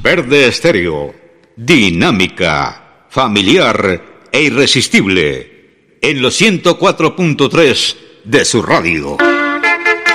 Verde Estéreo, dinámica, familiar e irresistible, en los 104.3 de su radio.